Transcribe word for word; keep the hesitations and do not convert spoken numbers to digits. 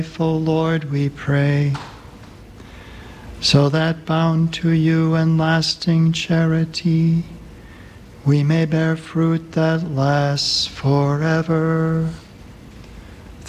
O Lord, we pray, so that bound to you in lasting charity, we may bear fruit that lasts forever.